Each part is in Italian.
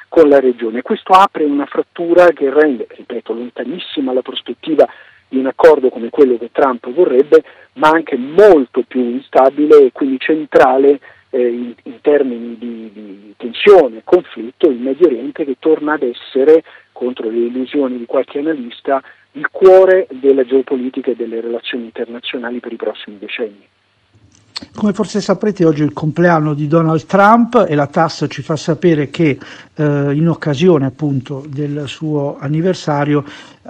con la regione. Questo apre una frattura che rende, ripeto, lontanissima la prospettiva di un accordo come quello che Trump vorrebbe, ma anche molto più instabile e quindi centrale in termini di tensione, conflitto, il Medio Oriente, che torna ad essere, contro le illusioni di qualche analista, il cuore della geopolitica e delle relazioni internazionali per i prossimi decenni. Come forse saprete, oggi è il compleanno di Donald Trump e la TASS ci fa sapere che in occasione appunto del suo anniversario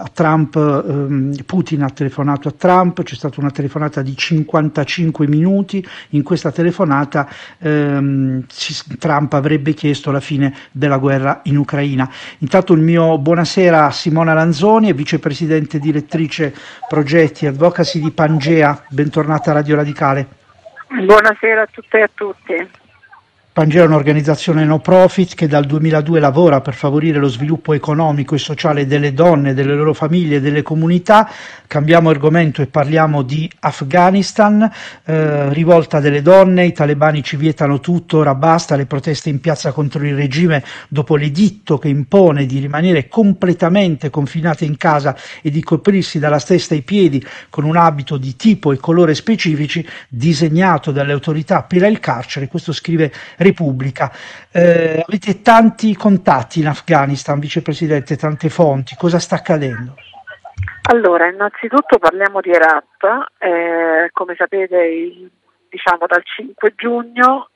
Putin ha telefonato a Trump, c'è stata una telefonata di 55 minuti, in questa telefonata Trump avrebbe chiesto la fine della guerra in Ucraina. Intanto il mio buonasera a Simona Lanzoni, è vicepresidente direttrice progetti e advocacy di Pangea, bentornata a Radio Radicale. Buonasera a tutte e a tutti. Pangea è un'organizzazione no profit che dal 2002 lavora per favorire lo sviluppo economico e sociale delle donne, delle loro famiglie e delle comunità. Cambiamo argomento e parliamo di Afghanistan, rivolta delle donne, i talebani ci vietano tutto, ora basta, le proteste in piazza contro il regime dopo l'editto che impone di rimanere completamente confinate in casa e di coprirsi dalla testa ai piedi con un abito di tipo e colore specifici disegnato dalle autorità per il carcere. Questo scrive Repubblica. Avete tanti contatti in Afghanistan, vicepresidente, tante fonti, cosa sta accadendo? Allora, innanzitutto parliamo di Herat, come sapete diciamo dal 5 giugno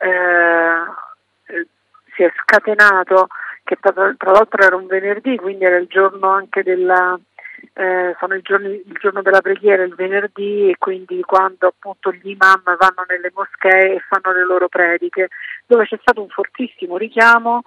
si è scatenato, che tra l'altro era un venerdì, quindi era il giorno anche sono il giorno della preghiera, il venerdì, e quindi quando appunto gli imam vanno nelle moschee e fanno le loro prediche, dove c'è stato un fortissimo richiamo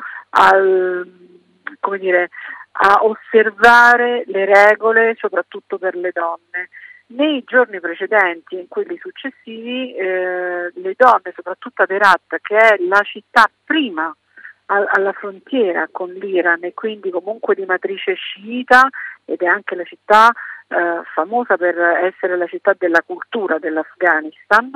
a osservare le regole, soprattutto per le donne. Nei giorni precedenti e in quelli successivi le donne, soprattutto ad Herat, che è la città prima alla frontiera con l'Iran e quindi comunque di matrice sciita, ed è anche la città famosa per essere la città della cultura dell'Afghanistan,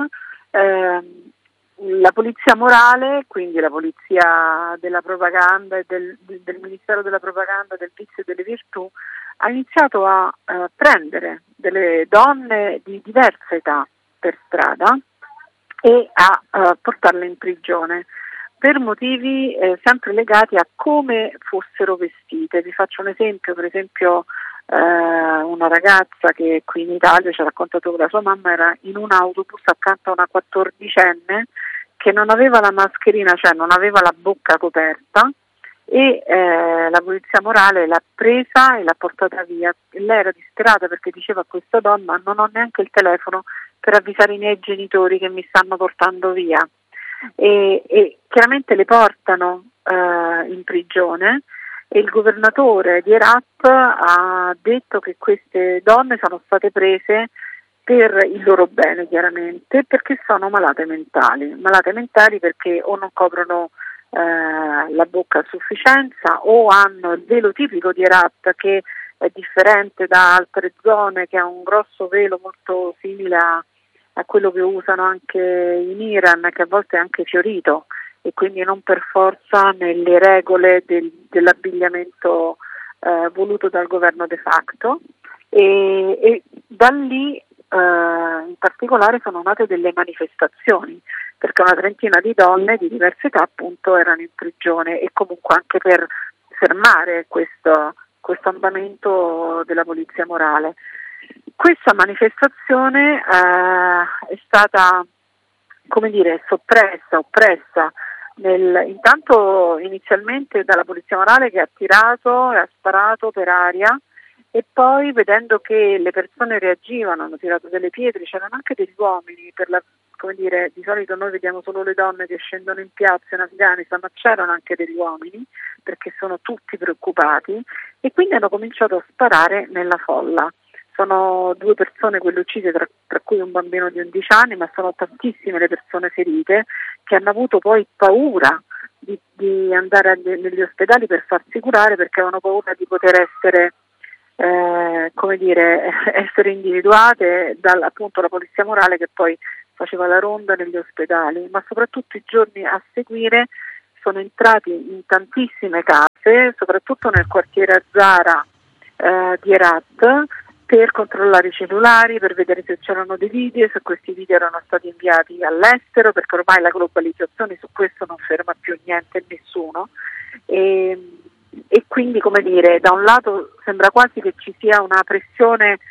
la polizia morale, quindi la polizia della propaganda e del Ministero della Propaganda, del Vizio e delle Virtù, ha iniziato a prendere delle donne di diversa età per strada e a portarle in prigione per motivi sempre legati a come fossero vestite. Vi faccio un esempio, per esempio una ragazza che qui in Italia ci ha raccontato che la sua mamma era in un autobus accanto a una 14enne che non aveva la mascherina, cioè non aveva la bocca coperta, e la polizia morale l'ha presa e l'ha portata via. Lei era disperata perché diceva a questa donna: non ho neanche il telefono per avvisare i miei genitori che mi stanno portando via. E chiaramente le portano in prigione, e il governatore di Herat ha detto che queste donne sono state prese per il loro bene, chiaramente, perché sono malate mentali perché o non coprono la bocca a sufficienza, o hanno il velo tipico di Herat, che è differente da altre zone, che ha un grosso velo molto simile a quello che usano anche in Iran, che a volte è anche fiorito, e quindi non per forza nelle regole dell'abbigliamento voluto dal governo de facto, e da lì in particolare sono nate delle manifestazioni, perché una trentina di donne di diverse età appunto erano in prigione, e comunque anche per fermare questo andamento della polizia morale. Questa manifestazione è stata, oppressa intanto inizialmente dalla polizia morale, che ha tirato e ha sparato per aria, e poi, vedendo che le persone reagivano, hanno tirato delle pietre. C'erano anche degli uomini, di solito noi vediamo solo le donne che scendono in piazza in Afghanistan, ma c'erano anche degli uomini, perché sono tutti preoccupati, e quindi hanno cominciato a sparare nella folla. Sono 2 persone quelle uccise, tra cui un bambino di 11 anni, ma sono tantissime le persone ferite, che hanno avuto poi paura di andare negli ospedali per farsi curare, perché avevano paura di poter essere essere individuate appunto la polizia morale, che poi faceva la ronda negli ospedali. Ma soprattutto i giorni a seguire sono entrati in tantissime case ragazze, soprattutto nel quartiere Hazara di Herat, per controllare i cellulari, per vedere se c'erano dei video, se questi video erano stati inviati all'estero, perché ormai la globalizzazione su questo non ferma più niente e nessuno. E quindi, come dire, da un lato sembra quasi che ci sia una pressione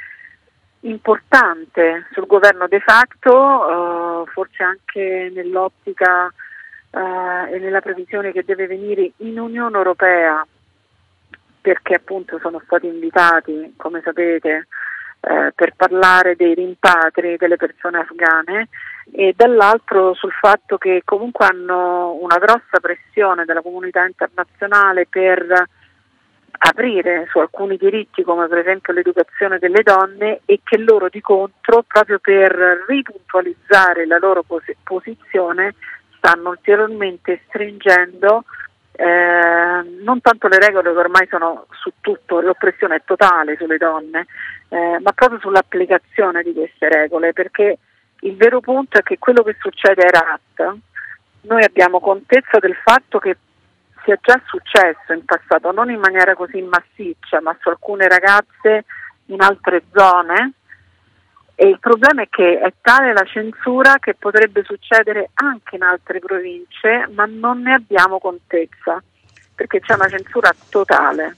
importante sul governo de facto, forse anche nell'ottica e nella previsione che deve venire in Unione Europea, perché appunto sono stati invitati, come sapete, per parlare dei rimpatri delle persone afghane, e dall'altro sul fatto che comunque hanno una grossa pressione della comunità internazionale per aprire su alcuni diritti, come per esempio l'educazione delle donne, e che loro di contro, proprio per ripuntualizzare la loro posizione, stanno ulteriormente stringendo non tanto le regole che ormai sono su tutto, l'oppressione è totale sulle donne, ma proprio sull'applicazione di queste regole, perché il vero punto è che quello che succede a Herat, noi abbiamo contezza del fatto che sia già successo in passato, non in maniera così massiccia, ma su alcune ragazze in altre zone, e il problema è che è tale la censura che potrebbe succedere anche in altre province, ma non ne abbiamo contezza, perché c'è una censura totale.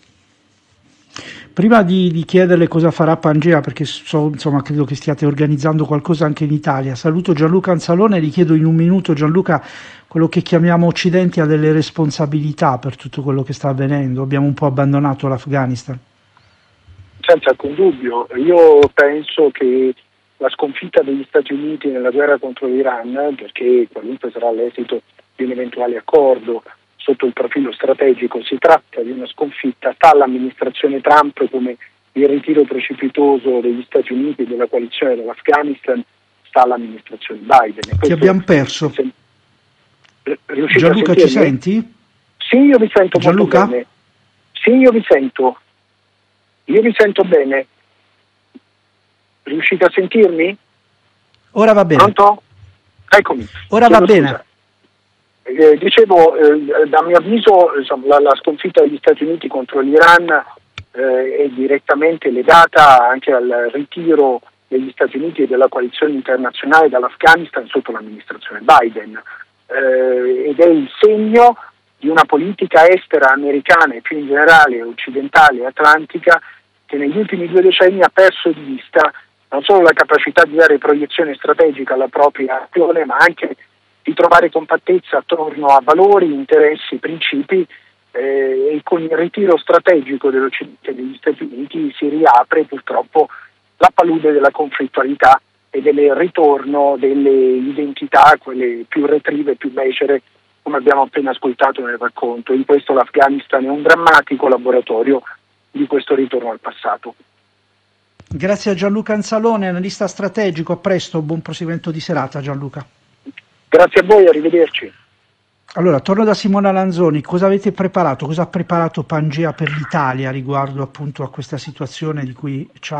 Prima di chiederle cosa farà Pangea, perché insomma, credo che stiate organizzando qualcosa anche in Italia, saluto Gianluca Anzalone e gli chiedo in un minuto, Gianluca, quello che chiamiamo Occidente ha delle responsabilità per tutto quello che sta avvenendo, abbiamo un po' abbandonato l'Afghanistan. Senza alcun dubbio, io penso che la sconfitta degli Stati Uniti nella guerra contro l'Iran, perché qualunque sarà l'esito di un eventuale accordo sotto il profilo strategico, si tratta di una sconfitta, sta all'amministrazione Trump come il ritiro precipitoso degli Stati Uniti della coalizione dell'Afghanistan, sta all'amministrazione Biden. Ti abbiamo perso. Gianluca, ci senti? Sì, io vi sento Gianluca? molto bene. Sì, io vi sento bene. Riuscite a sentirmi? Ora va bene. Pronto? Eccomi. Ora va bene. Dicevo, da mio avviso, insomma, la sconfitta degli Stati Uniti contro l'Iran è direttamente legata anche al ritiro degli Stati Uniti e della coalizione internazionale dall'Afghanistan sotto l'amministrazione Biden, ed è il segno di una politica estera americana e più in generale occidentale e atlantica che negli ultimi 2 decenni ha perso di vista non solo la capacità di dare proiezione strategica alla propria azione, ma anche di trovare compattezza attorno a valori, interessi, principi, e con il ritiro strategico dell'Occidente e degli Stati Uniti si riapre purtroppo la palude della conflittualità e del ritorno delle identità, quelle più retrive, più becere, come abbiamo appena ascoltato nel racconto. In questo l'Afghanistan è un drammatico laboratorio di questo ritorno al passato. Grazie a Gianluca Anzalone, analista strategico, a presto, buon proseguimento di serata Gianluca. Grazie a voi, arrivederci. Allora, torno da Simona Lanzoni, cosa avete preparato? Cosa ha preparato Pangea per l'Italia riguardo appunto a questa situazione di cui che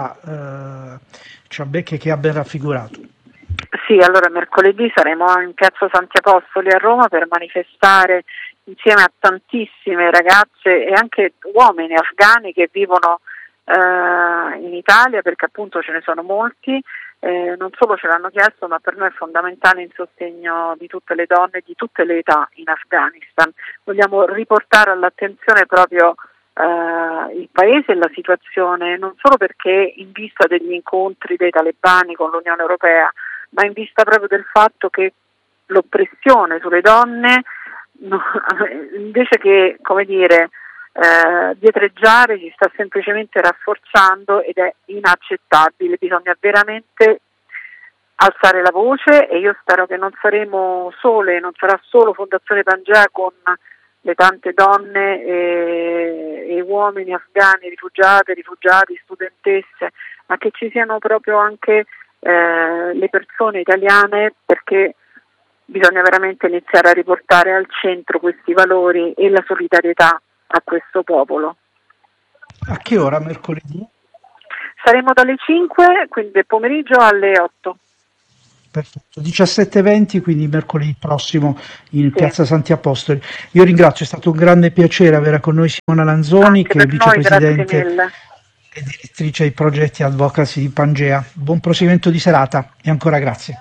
ha ben raffigurato? Sì, allora mercoledì saremo in Piazza Santi Apostoli a Roma per manifestare insieme a tantissime ragazze e anche uomini afghani che vivono in Italia, perché appunto ce ne sono molti, non solo ce l'hanno chiesto, ma per noi è fondamentale in sostegno di tutte le donne di tutte le età in Afghanistan. Vogliamo riportare all'attenzione proprio il paese e la situazione, non solo perché in vista degli incontri dei talebani con l'Unione Europea, ma in vista proprio del fatto che l'oppressione sulle donne invece che, come dire, dietreggiare, si sta semplicemente rafforzando ed è inaccettabile. Bisogna veramente alzare la voce, e io spero che non saremo sole, non sarà solo Fondazione Pangea con le tante donne e uomini afghani, rifugiati, studentesse, ma che ci siano proprio anche le persone italiane, perché bisogna veramente iniziare a riportare al centro questi valori e la solidarietà a questo popolo. A che ora mercoledì? Saremo dalle 5, quindi del pomeriggio, alle 8. Perfetto, 17:20, quindi mercoledì prossimo in Sì. Piazza Santi Apostoli. Io ringrazio, è stato un grande piacere avere con noi Simona Lanzoni, Anche che è per noi, vicepresidente grazie mille. e direttrice ai progetti advocacy di Pangea. Buon proseguimento di serata e ancora grazie.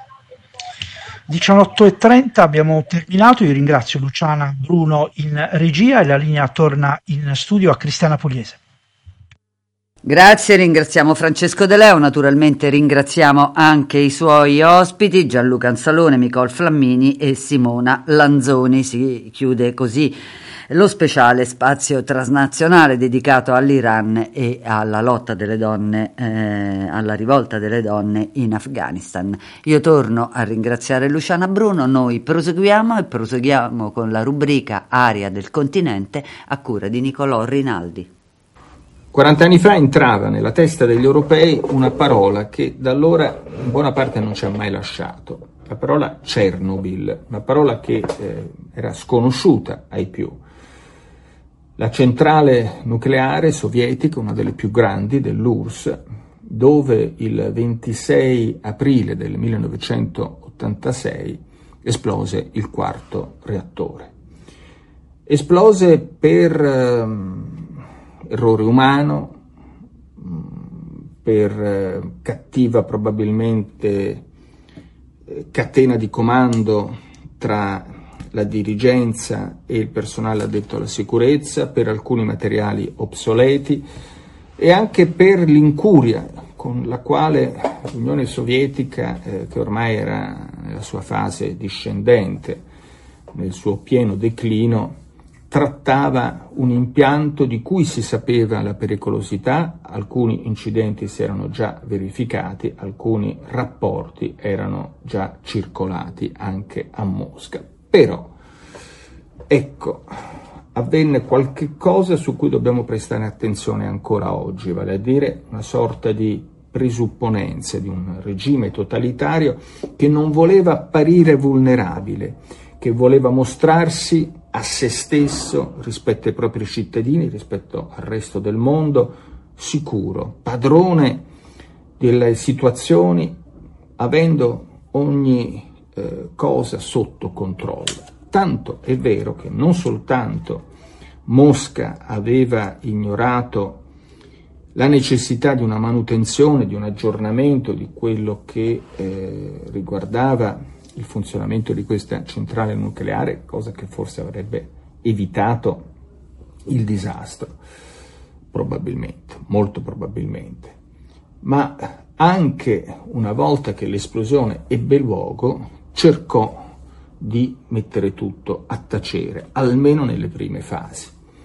18:30 abbiamo terminato, io ringrazio Luciana Bruno in regia e la linea torna in studio a Cristiana Pugliese. Grazie, ringraziamo Francesco De Leo, naturalmente ringraziamo anche i suoi ospiti Gianluca Anzalone, Nicole Flammini e Simona Lanzoni. Si chiude così lo speciale spazio transnazionale dedicato all'Iran e alla lotta delle donne, alla rivolta delle donne in Afghanistan. Io torno a ringraziare Luciana Bruno, noi proseguiamo con la rubrica Aria del continente a cura di Nicolò Rinaldi. 40 anni fa entrava nella testa degli europei una parola che da allora in buona parte non ci ha mai lasciato, la parola Chernobyl, una parola che era sconosciuta ai più. La centrale nucleare sovietica, una delle più grandi dell'URSS, dove il 26 aprile del 1986 esplose il quarto reattore. Esplose per errore umano, per cattiva probabilmente catena di comando tra la dirigenza e il personale addetto alla sicurezza, per alcuni materiali obsoleti e anche per l'incuria con la quale l'Unione Sovietica, che ormai era nella sua fase discendente, nel suo pieno declino, trattava un impianto di cui si sapeva la pericolosità, alcuni incidenti si erano già verificati, alcuni rapporti erano già circolati anche a Mosca. Però, ecco, avvenne qualche cosa su cui dobbiamo prestare attenzione ancora oggi, vale a dire una sorta di presupponenze di un regime totalitario che non voleva apparire vulnerabile, che voleva mostrarsi a se stesso rispetto ai propri cittadini, rispetto al resto del mondo, sicuro, padrone delle situazioni, avendo ogni cosa sotto controllo. Tanto è vero che non soltanto Mosca aveva ignorato la necessità di una manutenzione, di un aggiornamento di quello che riguardava il funzionamento di questa centrale nucleare, cosa che forse avrebbe evitato il disastro, probabilmente, molto probabilmente. Ma anche una volta che l'esplosione ebbe luogo, cercò di mettere tutto a tacere, almeno nelle prime fasi.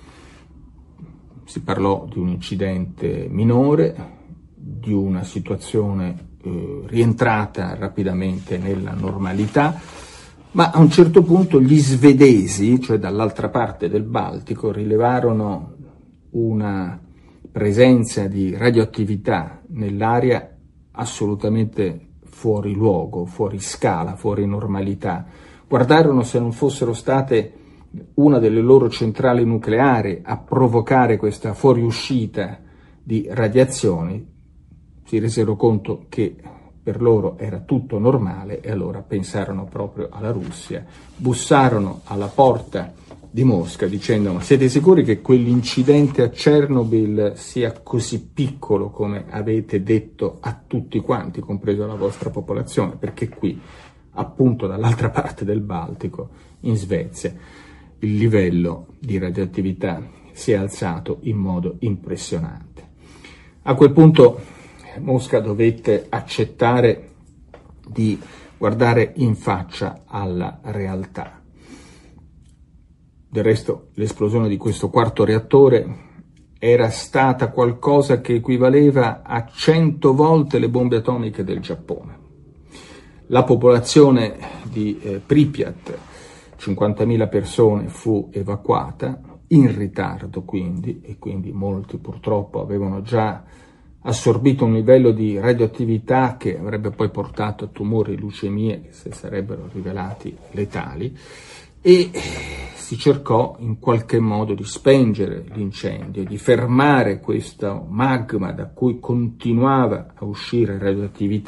Si parlò di un incidente minore, di una situazione rientrata rapidamente nella normalità, ma a un certo punto gli svedesi, cioè dall'altra parte del Baltico, rilevarono una presenza di radioattività nell'aria assolutamente fuori luogo, fuori scala, fuori normalità. Guardarono se non fossero state una delle loro centrali nucleari a provocare questa fuoriuscita di radiazioni, si resero conto che per loro era tutto normale e allora pensarono proprio alla Russia, bussarono alla porta di Mosca dicendo: ma siete sicuri che quell'incidente a Chernobyl sia così piccolo come avete detto a tutti quanti, compreso la vostra popolazione? Perché qui, appunto dall'altra parte del Baltico, in Svezia, il livello di radioattività si è alzato in modo impressionante. A quel punto Mosca dovette accettare di guardare in faccia alla realtà. Del resto, l'esplosione di questo quarto reattore era stata qualcosa che equivaleva a 100 volte le bombe atomiche del Giappone. La popolazione di Pripyat, 50.000 persone, fu evacuata, in ritardo quindi, e quindi molti purtroppo avevano già assorbito un livello di radioattività che avrebbe poi portato a tumori e leucemie che si sarebbero rivelati letali, e si cercò in qualche modo di spengere l'incendio, di fermare questo magma da cui continuava a uscire radioattività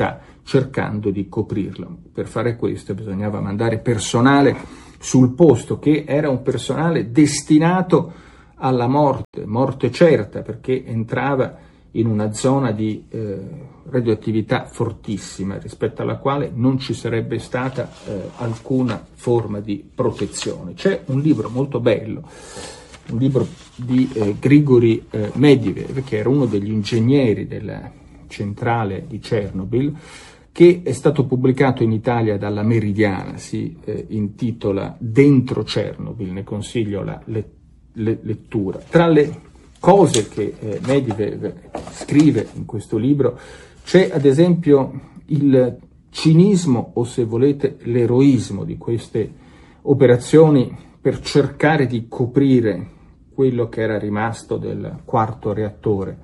cercando di coprirlo. Per fare questo bisognava mandare personale sul posto, che era un personale destinato alla morte certa, perché entrava in una zona di radioattività fortissima, rispetto alla quale non ci sarebbe stata alcuna forma di protezione. C'è un libro molto bello, un libro di Grigori Medvedev, che era uno degli ingegneri della centrale di Chernobyl, che è stato pubblicato in Italia dalla Meridiana, si intitola Dentro Chernobyl, ne consiglio la lettura. Tra le cose che Medvedev scrive in questo libro c'è ad esempio il cinismo, o se volete l'eroismo, di queste operazioni per cercare di coprire quello che era rimasto del quarto reattore,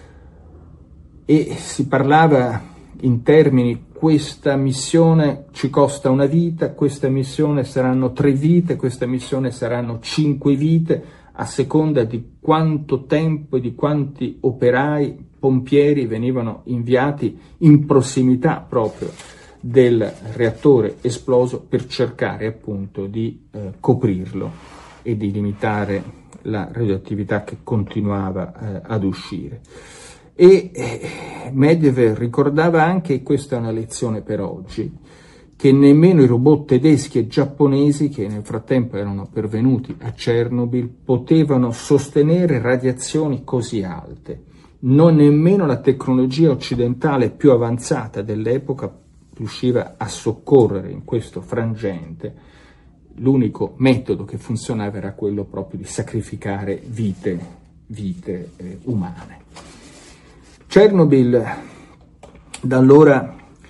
e si parlava in termini: questa missione ci costa una vita, questa missione saranno 3 vite, questa missione saranno 5 vite, a seconda di quanto tempo e di quanti operai, pompieri venivano inviati in prossimità proprio del reattore esploso per cercare appunto di coprirlo e di limitare la radioattività che continuava ad uscire. E Medvedev ricordava anche, e questa è una lezione per oggi, che nemmeno i robot tedeschi e giapponesi, che nel frattempo erano pervenuti a Chernobyl, potevano sostenere radiazioni così alte. Non nemmeno la tecnologia occidentale più avanzata dell'epoca riusciva a soccorrere in questo frangente. L'unico metodo che funzionava era quello proprio di sacrificare vite umane. Chernobyl da allora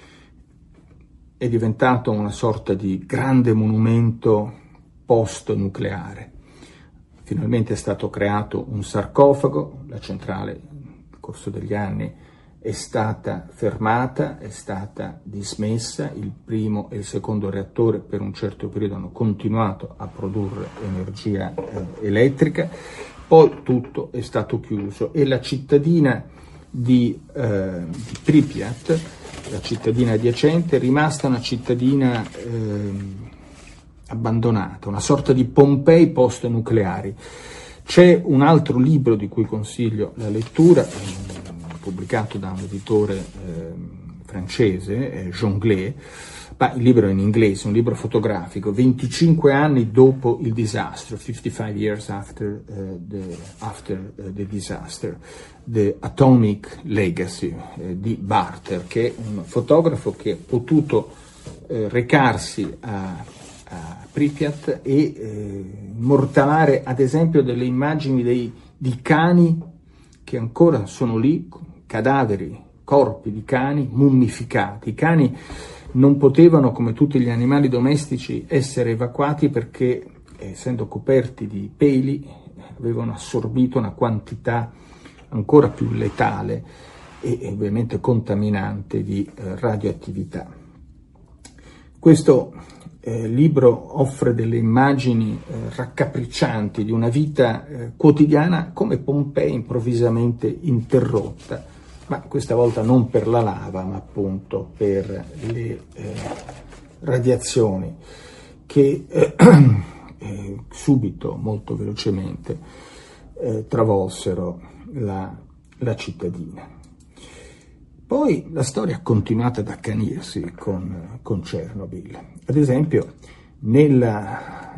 è diventato una sorta di grande monumento post-nucleare. Finalmente è stato creato un sarcofago, la centrale nel corso degli anni è stata fermata, è stata dismessa, il primo e il secondo reattore per un certo periodo hanno continuato a produrre energia elettrica, poi tutto è stato chiuso e la cittadina di Pripyat, la cittadina adiacente, è rimasta una cittadina abbandonata, una sorta di Pompei post-nucleari. C'è un altro libro di cui consiglio la lettura, pubblicato da un editore francese, Jonglé, ma il libro è in inglese, un libro fotografico, 25 anni dopo il disastro, 55 years after the disaster, The Atomic Legacy, di Barter, che è un fotografo che ha potuto recarsi a Pripyat e immortalare ad esempio delle immagini di cani che ancora sono lì, cadaveri, corpi di cani mummificati. I cani non potevano, come tutti gli animali domestici, essere evacuati perché, essendo coperti di peli, avevano assorbito una quantità ancora più letale e ovviamente contaminante di radioattività. Questo libro offre delle immagini raccapriccianti di una vita quotidiana come Pompei improvvisamente interrotta, ma questa volta non per la lava, ma appunto per le radiazioni che subito, molto velocemente, travolsero la cittadina. Poi la storia ha continuato ad accanirsi con Chernobyl. Ad esempio, era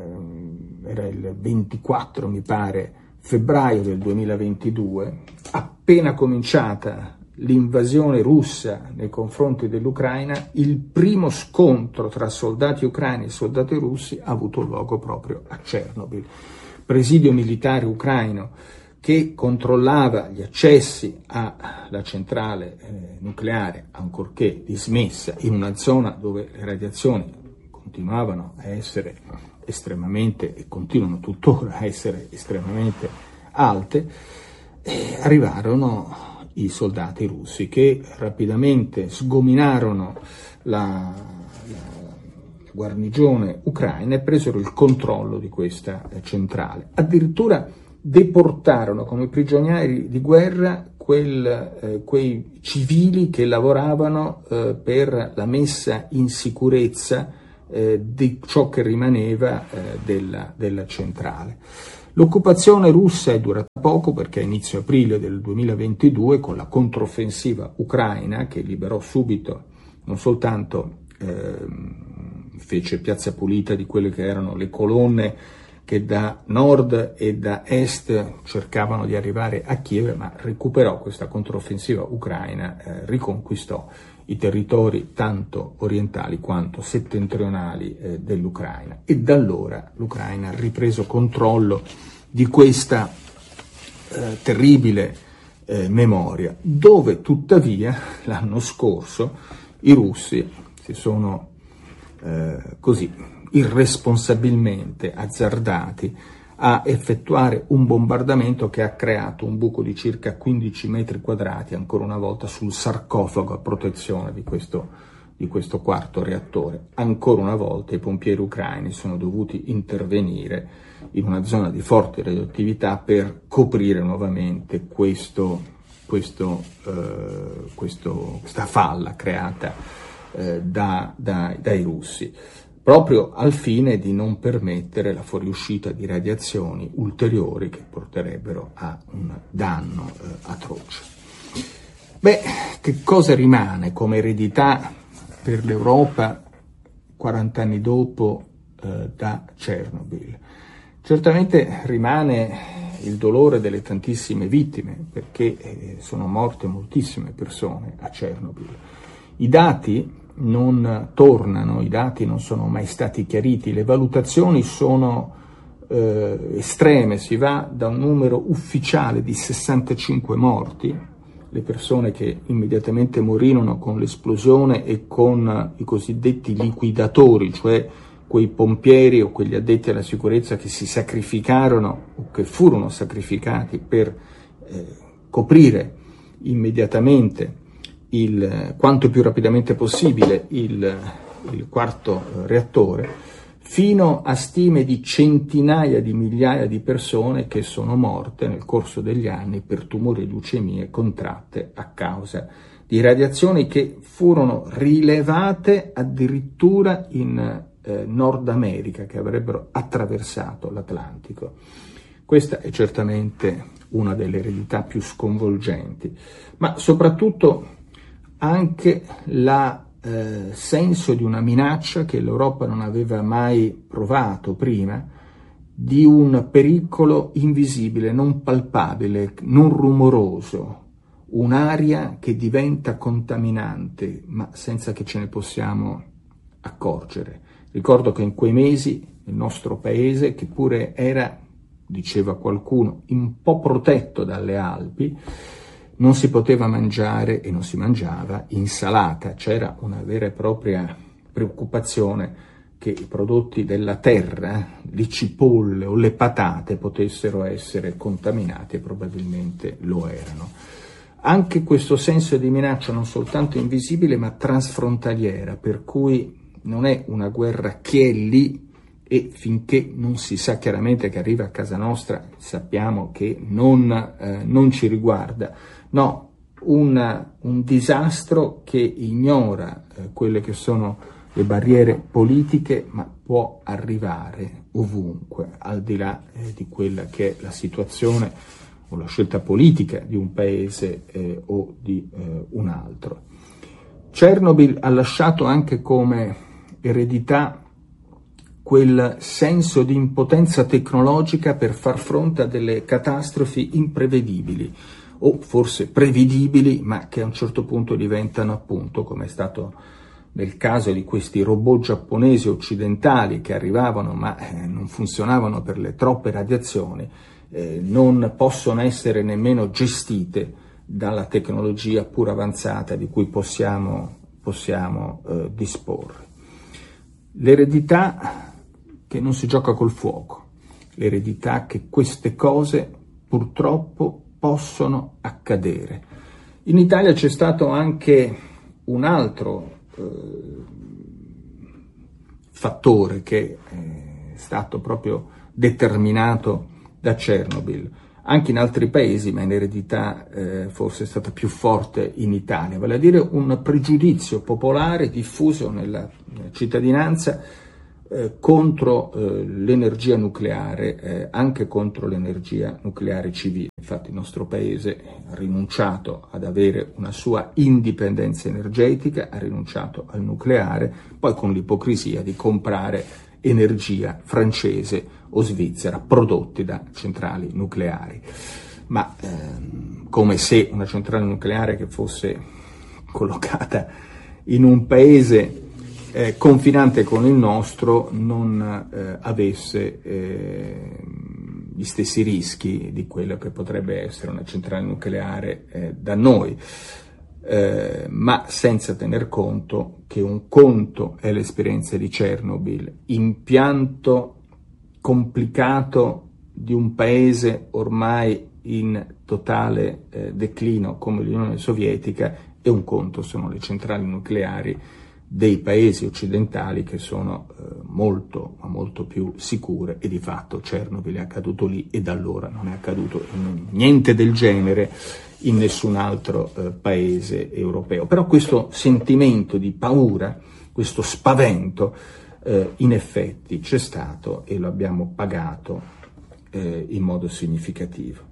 il 24, mi pare, febbraio del 2022, appena cominciata l'invasione russa nei confronti dell'Ucraina, il primo scontro tra soldati ucraini e soldati russi ha avuto luogo proprio a Chernobyl. Presidio militare ucraino che controllava gli accessi alla centrale nucleare, ancorché dismessa, in una zona dove le radiazioni continuavano a essere estremamente, e continuano tuttora a essere estremamente alte, arrivarono i soldati russi che rapidamente sgominarono la guarnigione ucraina e presero il controllo di questa centrale. Addirittura deportarono come prigionieri di guerra quei civili che lavoravano per la messa in sicurezza di ciò che rimaneva della centrale. L'occupazione russa è durata poco, perché a inizio aprile del 2022, con la controffensiva ucraina, che liberò subito non soltanto fece piazza pulita di quelle che erano le colonne che da nord e da est cercavano di arrivare a Kiev, ma recuperò questa controffensiva ucraina, riconquistò i territori tanto orientali quanto settentrionali dell'Ucraina, e da allora l'Ucraina ha ripreso controllo di questa terribile memoria, dove tuttavia l'anno scorso i russi si sono così irresponsabilmente azzardati a effettuare un bombardamento che ha creato un buco di circa 15 metri quadrati, ancora una volta sul sarcofago a protezione di questo quarto reattore. Ancora una volta i pompieri ucraini sono dovuti intervenire in una zona di forte radioattività per coprire nuovamente questa falla creata dai russi, proprio al fine di non permettere la fuoriuscita di radiazioni ulteriori che porterebbero a un danno atroce. Che cosa rimane come eredità per l'Europa 40 anni dopo da Chernobyl? Certamente rimane il dolore delle tantissime vittime, perché sono morte moltissime persone a Chernobyl. I dati non tornano, i dati non sono mai stati chiariti, le valutazioni sono estreme, si va da un numero ufficiale di 65 morti, le persone che immediatamente morirono con l'esplosione e con i cosiddetti liquidatori, cioè quei pompieri o quegli addetti alla sicurezza che si sacrificarono o che furono sacrificati per coprire immediatamente quanto più rapidamente possibile il quarto reattore, fino a stime di centinaia di migliaia di persone che sono morte nel corso degli anni per tumori e leucemie contratte a causa di radiazioni che furono rilevate addirittura in Nord America, che avrebbero attraversato l'Atlantico. Questa è certamente una delle eredità più sconvolgenti, ma soprattutto anche la senso di una minaccia che l'Europa non aveva mai provato prima, di un pericolo invisibile, non palpabile, non rumoroso, un'aria che diventa contaminante, ma senza che ce ne possiamo accorgere. Ricordo che in quei mesi il nostro paese, che pure era, diceva qualcuno, un po' protetto dalle Alpi, non si poteva mangiare e non si mangiava insalata. C'era una vera e propria preoccupazione che i prodotti della terra, le cipolle o le patate, potessero essere contaminati, e probabilmente lo erano. Anche questo senso di minaccia non soltanto invisibile ma transfrontaliera, per cui non è una guerra che è lì e finché non si sa chiaramente che arriva a casa nostra sappiamo che non ci riguarda. No, un disastro che ignora quelle che sono le barriere politiche, ma può arrivare ovunque, al di là di quella che è la situazione o la scelta politica di un paese o di un altro. Chernobyl ha lasciato anche come eredità quel senso di impotenza tecnologica per far fronte a delle catastrofi imprevedibili, o forse prevedibili, ma che a un certo punto diventano, appunto, come è stato nel caso di questi robot giapponesi occidentali che arrivavano ma non funzionavano per le troppe radiazioni, non possono essere nemmeno gestite dalla tecnologia pur avanzata di cui possiamo disporre. L'eredità che non si gioca col fuoco, l'eredità che queste cose purtroppo possono accadere. In Italia c'è stato anche un altro fattore che è stato proprio determinato da Chernobyl. anche in altri paesi, ma in eredità forse è stata più forte in Italia, vale a dire un pregiudizio popolare diffuso nella cittadinanza contro l'energia nucleare, anche contro l'energia nucleare civile. Infatti il nostro paese ha rinunciato ad avere una sua indipendenza energetica, ha rinunciato al nucleare, poi con l'ipocrisia di comprare energia francese o svizzera prodotti da centrali nucleari. Ma come se una centrale nucleare che fosse collocata in un paese confinante con il nostro non avesse gli stessi rischi di quello che potrebbe essere una centrale nucleare da noi, ma senza tener conto che un conto è l'esperienza di Chernobyl, impianto complicato di un paese ormai in totale declino come l'Unione Sovietica, e un conto sono le centrali nucleari dei paesi occidentali che sono molto più sicure, e di fatto Chernobyl è accaduto lì e da allora non è accaduto niente del genere in nessun altro paese europeo. Però questo sentimento di paura, questo spavento, in effetti c'è stato e lo abbiamo pagato in modo significativo.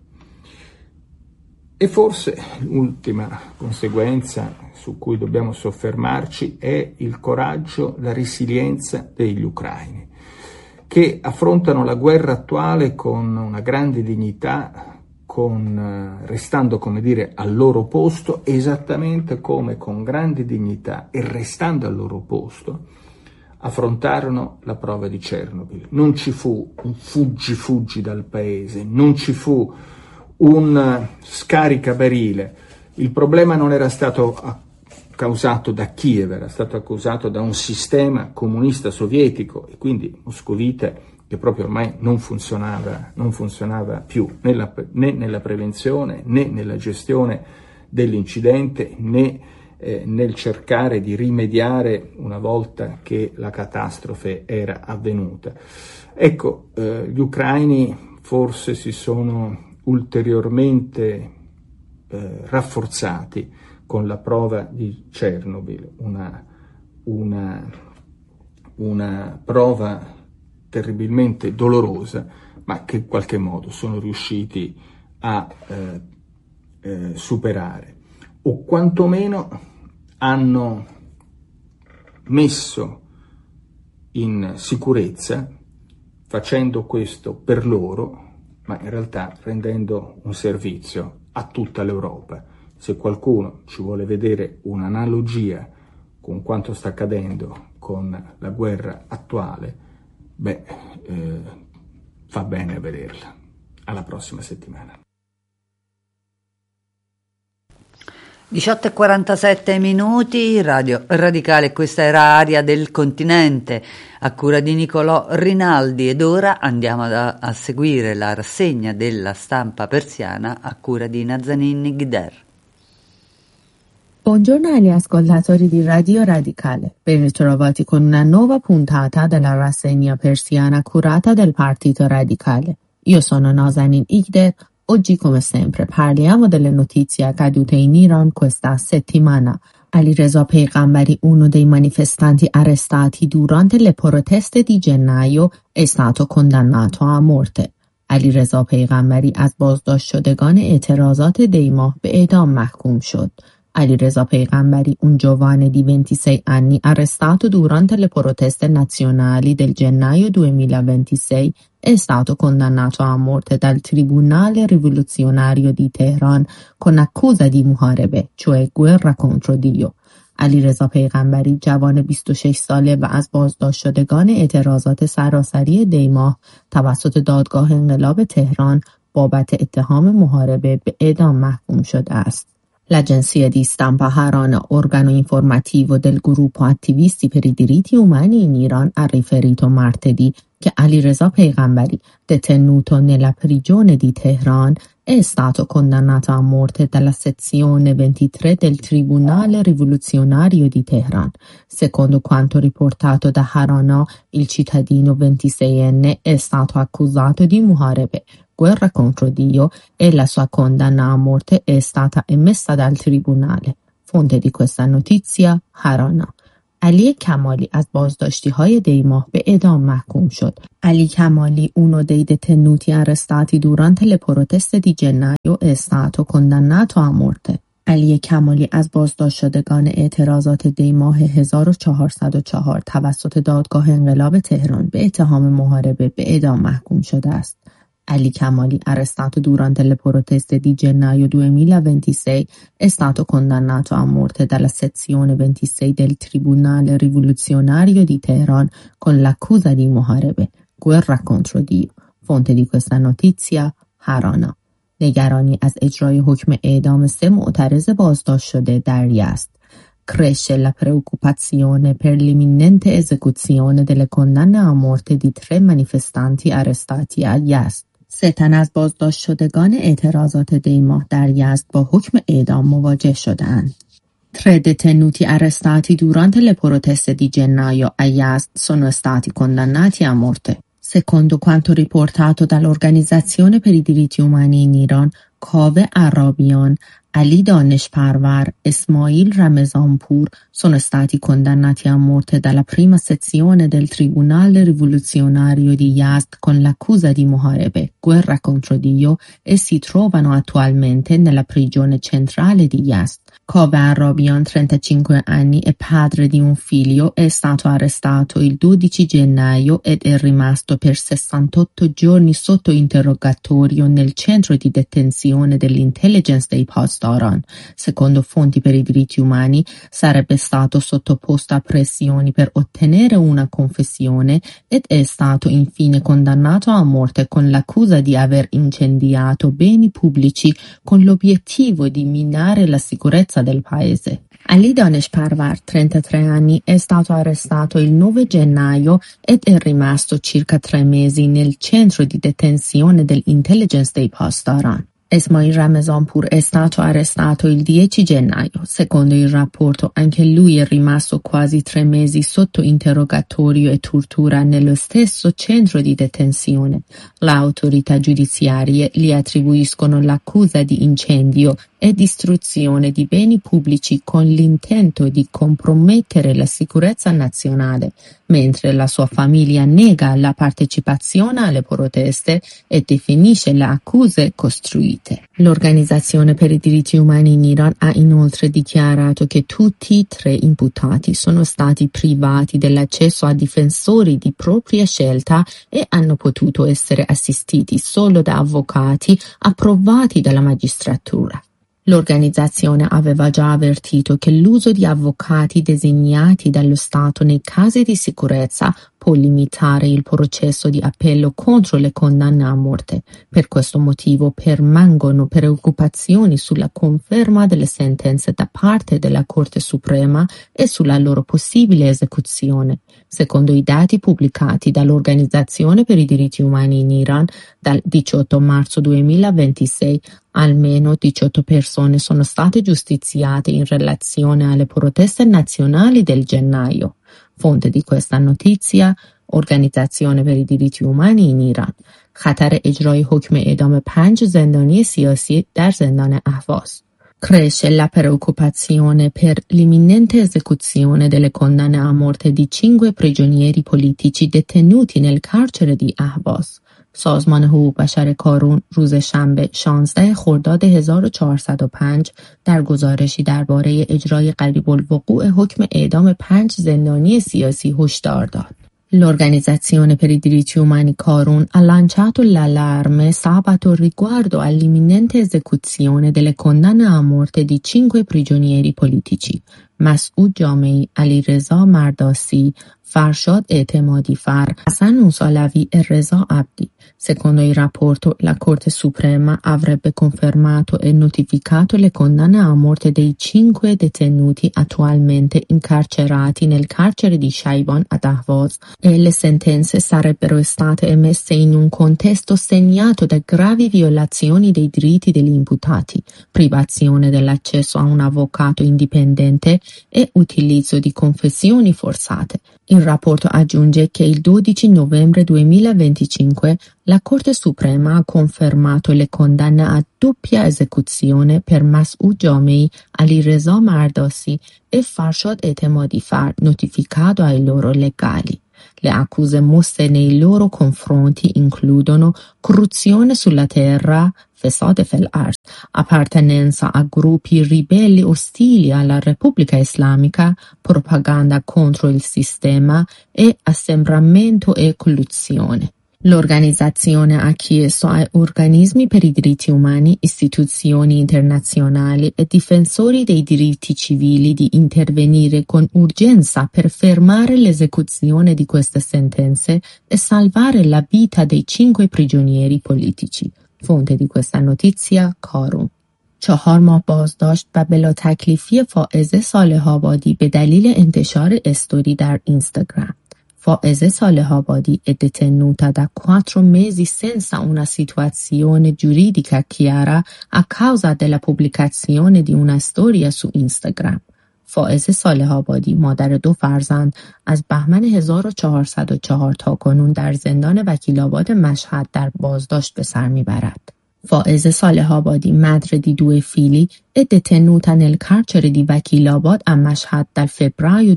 E forse l'ultima conseguenza su cui dobbiamo soffermarci è il coraggio, la resilienza degli ucraini, che affrontano la guerra attuale con una grande dignità, restando, come dire, al loro posto, esattamente come con grande dignità e restando al loro posto affrontarono la prova di Chernobyl. Non ci fu un fuggi dal paese, non ci fu un scaricabarile. Il problema non era stato causato da Kiev, era stato accusato da un sistema comunista sovietico e quindi moscovite che proprio ormai non funzionava più né nella prevenzione, né nella gestione dell'incidente, né nel cercare di rimediare una volta che la catastrofe era avvenuta. Ecco, gli ucraini forse si sono ulteriormente rafforzati con la prova di Chernobyl, una prova terribilmente dolorosa, ma che in qualche modo sono riusciti a superare, o quantomeno hanno messo in sicurezza, facendo questo per loro, ma in realtà rendendo un servizio a tutta l'Europa. Se qualcuno ci vuole vedere un'analogia con quanto sta accadendo con la guerra attuale, fa bene a vederla. Alla prossima settimana. 18:47 Radio Radicale, questa era Aria del Continente a cura di Nicolò Rinaldi, ed ora andiamo a seguire la rassegna della stampa persiana a cura di Nazanin Nigder. Buongiorno agli ascoltatori di Radio Radicale, ben ritrovati con una nuova puntata della rassegna persiana curata del Partito Radicale. Io sono Nazanin Nigder. Oggi, come sempre, parliamo delle notizie accadute in Iran questa settimana. Alireza Peyghambari, uno dei manifestanti arrestati durante le proteste di gennaio, è stato condannato a morte. علیرضا پیغمبری از بازداشت شدگان اعتراضات دیماه به اعدام محکوم شد. Alireza Peyghambari, un giovane di 26 anni arrestato durante le proteste nazionali del gennaio 2026, è stato condannato a morte dal Tribunale rivoluzionario di Teheran con accusa di muharebe, cioè guerra contro Dio. علیرضا پیغمبری جوان 26 ساله و از بازداشت شدگان اعتراضات سراسری دیماه توسط دادگاه انقلاب تهران بابت اتهام محاربه به اعدام محکوم شده است. L'agenzia di stampa Haran, organo informativo del gruppo attivisti per i diritti umani in Iran, ha riferito martedì che Alireza Peyghambari, detenuto nella prigione di Teheran, è stato condannato a morte dalla sezione 23 del Tribunale rivoluzionario di Teheran. Secondo quanto riportato da Haran, il cittadino 26enne è stato accusato di muharebe, guerra contro Dio e la sua condanna a morte è stata emessa dal tribunale. fonte di questa notizia هرانا. علی کمالی از بازداشتی‌های دیماه به اعدام محکوم شد. Ali Kamali, uno dei detenuti arrestati durante le proteste di gennaio, è stato condannato a morte. علی کمالی از بازداشت شدگان اعتراضات دیماه 1404 توسط دادگاه انقلاب تهران به اتهام محاربه به اعدام محکوم شده است. Ali Kamali, arrestato durante le proteste di gennaio 2026, è stato condannato a morte dalla sezione 26 del Tribunale Rivoluzionario di Teheran con l'accusa di muharebe, guerra contro Dio. Fonte di questa notizia, هرانا. نگرانی از اجرای حکم اعدام 3 معترض بازداشت شده در یزد. Cresce la preoccupazione per l'imminente esecuzione delle condanne a morte di 3 manifestanti arrestati a Yazd. 3 تن از بازداشت شدگان اعتراضات دیماه در یزد با حکم اعدام مواجه شدند. 3 detenuti arrestati durante le proteste di gennaio a Yazd sono stati condannati a morte. Secondo quanto riportato dall'Organizzazione per i diritti umani in Iran, Kaveh Arabian, Ali Daneshparvar, Ismail Ramezanpur sono stati condannati a morte dalla prima sezione del Tribunale Rivoluzionario di Yazd con l'accusa di muharebe, guerra contro Dio, e si trovano attualmente nella prigione centrale di Yazd. Kaveh Arabian, 35 anni e padre di un figlio, è stato arrestato il 12 gennaio ed è rimasto per 68 giorni sotto interrogatorio nel centro di detenzione dell'intelligence dei Pasdaran. Secondo fonti per i diritti umani, sarebbe stato sottoposto a pressioni per ottenere una confessione ed è stato infine condannato a morte con l'accusa di aver incendiato beni pubblici con l'obiettivo di minare la sicurezza del paese. Ali Daneshparvar, 33 anni, è stato arrestato il 9 gennaio ed è rimasto circa 3 mesi nel centro di detenzione dell'intelligence dei Pasdaran. Ismail Ramezanpur è stato arrestato il 10 gennaio. Secondo il rapporto, anche lui è rimasto quasi 3 mesi sotto interrogatorio e tortura nello stesso centro di detenzione. Le autorità giudiziarie gli attribuiscono l'accusa di incendio e distruzione di beni pubblici con l'intento di compromettere la sicurezza nazionale, mentre la sua famiglia nega la partecipazione alle proteste e definisce le accuse costruite. L'Organizzazione per i diritti umani in Iran ha inoltre dichiarato che tutti i 3 imputati sono stati privati dell'accesso a difensori di propria scelta e hanno potuto essere assistiti solo da avvocati approvati dalla magistratura. L'organizzazione aveva già avvertito che l'uso di avvocati designati dallo Stato nei casi di sicurezza può limitare il processo di appello contro le condanne a morte. Per questo motivo permangono preoccupazioni sulla conferma delle sentenze da parte della Corte Suprema e sulla loro possibile esecuzione. Secondo i dati pubblicati dall'Organizzazione per i diritti umani in Iran, dal 18 marzo 2026, almeno 18 persone sono state giustiziate in relazione alle proteste nazionali del gennaio. Fonte di questa notizia, Organizzazione per i diritti umani in Iran. خطر اجرای حکم اعدام 5 زندانی سیاسی در زندان اهواز. Cresce la preoccupazione per l'imminente esecuzione delle condanne a morte di 5 prigionieri politici detenuti nel carcere di Ahvaz. سازمان حقوق بشر کارون روز شنبه 16 خرداد 1405 در گزارشی درباره اجرای قریب الوقوع حکم اعدام 5 زندانی سیاسی هشدار داد. L'Organizzazione per i diritti umani Karun ha lanciato l'allarme sabato riguardo all'imminente esecuzione delle condanne a morte di 5 prigionieri politici: Mas'ud Jamei, Alireza Mardasi, Farshad Etemadi Far, Hassan Musalavi e Reza Abdi. Secondo il rapporto, la Corte Suprema avrebbe confermato e notificato le condanne a morte dei 5 detenuti attualmente incarcerati nel carcere di Shaiban ad Ahvaz e le sentenze sarebbero state emesse in un contesto segnato da gravi violazioni dei diritti degli imputati, privazione dell'accesso a un avvocato indipendente e utilizzo di confessioni forzate. Il rapporto aggiunge che il 12 novembre 2025 la Corte Suprema ha confermato le condanne a doppia esecuzione per Masoud Jomei, Alireza Mardassi e Farshad Etemadi-Fard, notificato ai loro legali. Le accuse mosse nei loro confronti includono corruzione sulla terra, fesad fil ard, appartenenza a gruppi ribelli ostili alla Repubblica Islamica, propaganda contro il sistema e assembramento e collusione. L'organizzazione ha chiesto ai organismi per i diritti umani, istituzioni internazionali e difensori dei diritti civili di intervenire con urgenza per fermare l'esecuzione di queste sentenze e salvare la vita dei 5 prigionieri politici. Fonte di questa notizia Karum. 4 ماه بازداشت و بلا تکلیفی فائزه صالح آبادی به دلیل انتشار استوری در اینستاگرام. Faiza Saleh Abadi è detenuta da 4 mesi senza una situazione giuridica chiara a causa della pubblicazione di una storia su Instagram. فائزه صالح آبادی مادر 2 فرزند از بهمن 1404 تا کنون در زندان وکیل‌آباد مشهد در بازداشت به سر میبرد. Faiza Saleh Abadi, madre di 2 figli, è detenuta nel carcere di Vakilabad a Mashhad dal febbraio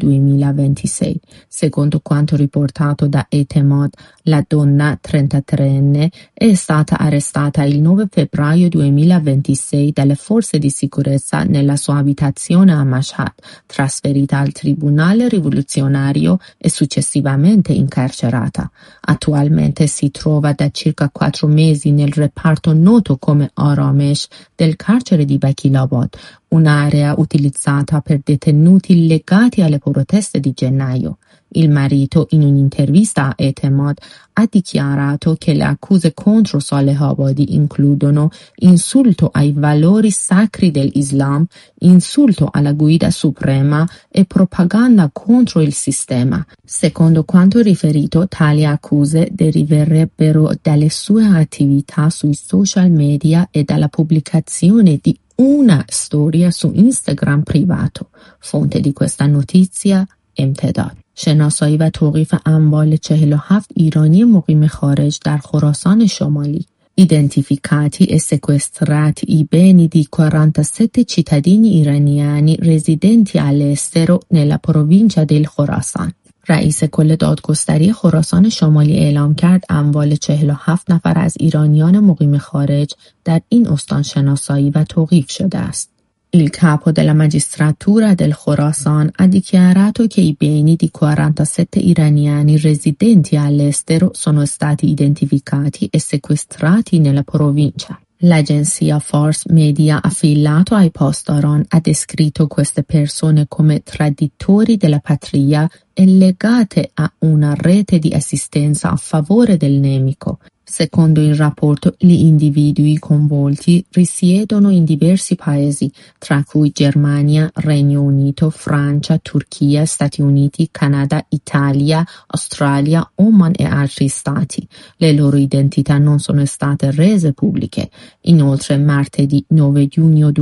2026. Secondo quanto riportato da Etemad, la donna 33enne è stata arrestata il 9 febbraio 2026 dalle forze di sicurezza nella sua abitazione a Mashhad, trasferita al tribunale rivoluzionario e successivamente incarcerata. Attualmente si trova da circa 4 mesi nel reparto noto come Aramesh del carcere di Vakilabad, un'area utilizzata per detenuti legati alle proteste di gennaio. Il marito, in un'intervista a Etemad, ha dichiarato che le accuse contro Saleh Abadi includono insulto ai valori sacri dell'Islam, insulto alla guida suprema e propaganda contro il sistema. Secondo quanto riferito, tali accuse deriverebbero dalle sue attività sui social media e dalla pubblicazione di una storia su Instagram privato. Fonte di questa notizia امتداد. شناسایی و توقیف اموال 47 ایرانی مقیم خارج در خراسان شمالی. Identificati e sequestrati i beni di 47 cittadini iraniani residenti all'estero nella provincia del Khorasan. رئیس کل دادگستری خراسان شمالی اعلام کرد اموال 47 نفر از ایرانیان مقیم خارج در این استان شناسایی و توقیف شده است. Il capo della magistratura del Khorasan ha dichiarato che i beni di 47 iraniani residenti all'estero sono stati identificati e sequestrati nella provincia. L'agenzia Fars Media, affiliato ai Pastaran, ha descritto queste persone come traditori della patria e legate a una rete di assistenza a favore del nemico. Secondo il rapporto, gli individui coinvolti risiedono in diversi paesi, tra cui Germania, Regno Unito, Francia, Turchia, Stati Uniti, Canada, Italia, Australia, Oman e altri stati. Le loro identità non sono state rese pubbliche. Inoltre, martedì 9 giugno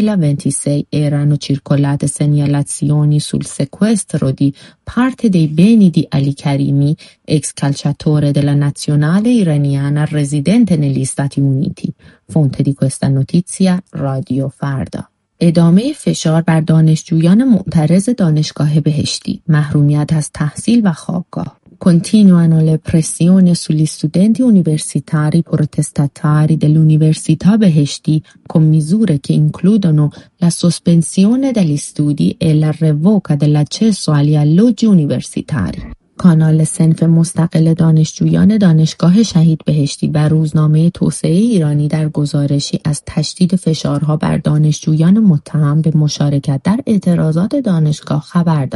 2026 erano circolate segnalazioni sul sequestro di parte dei beni di Ali Karimi, ex calciatore della nazionale iraniana residente negli Stati Uniti. Fonte di questa notizia رادیو فردا. ادامه فشار بر دانشجویان معترض دانشگاه بهشتی، محرومیت از تحصیل و خوابگاه. Continuano le pressioni sugli studenti universitari protestatari dell'Università Beheshti con misure che includono la sospensione degli studi e la revoca dell'accesso agli alloggi universitari. کانال صنف مستقل دانشجویان دانشگاه شهید بهشتی و روزنامه توسعه ایرانی در گزارشی از تشدید فشارها بر دانشجویان متهم به مشارکت در اعتراضات دانشگاه خبر داد.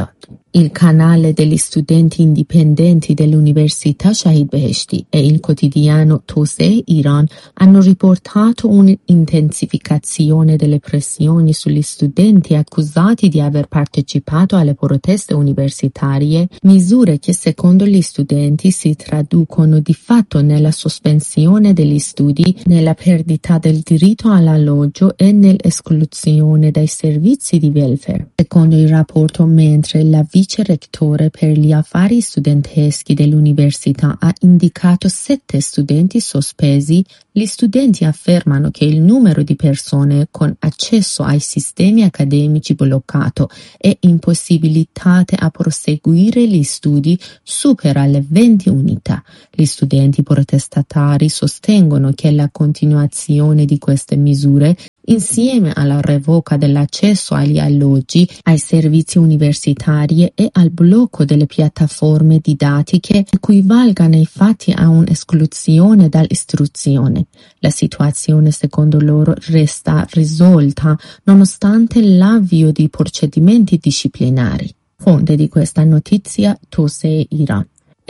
Il canale degli studenti indipendenti dell'Università Shahid Beheshti e il quotidiano Toseh Iran hanno riportato un'intensificazione delle pressioni sugli studenti accusati di aver partecipato alle proteste universitarie, misure che secondo gli studenti si traducono di fatto nella sospensione degli studi, nella perdita del diritto all'alloggio e nell'esclusione dai servizi di welfare. Secondo il rapporto, mentre la vice rettore per gli affari studenteschi dell'università ha indicato 7 studenti sospesi, gli studenti affermano che il numero di persone con accesso ai sistemi accademici bloccato e impossibilitate a proseguire gli studi supera le 20 unità. Gli studenti protestatari sostengono che la continuazione di queste misure, insieme alla revoca dell'accesso agli alloggi, ai servizi universitari e al blocco delle piattaforme didattiche, equivalga nei fatti a un'esclusione dall'istruzione. La situazione, secondo loro, resta risolta nonostante l'avvio di procedimenti disciplinari. Fonte di questa notizia توسعه ایران.